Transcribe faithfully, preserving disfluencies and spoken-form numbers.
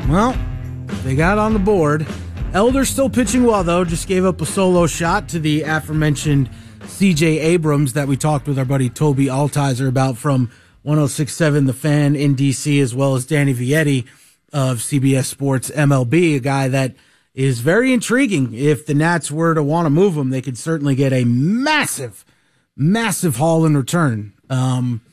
Well, they got on the board. Elder's still pitching well, though. Just gave up a solo shot to the aforementioned C J Abrams that we talked with our buddy Toby Altizer about from one oh six point seven The Fan in D C, as well as Danny Vietti of C B S Sports M L B, a guy that is very intriguing. If the Nats were to want to move him, they could certainly get a massive, massive haul in return. Um,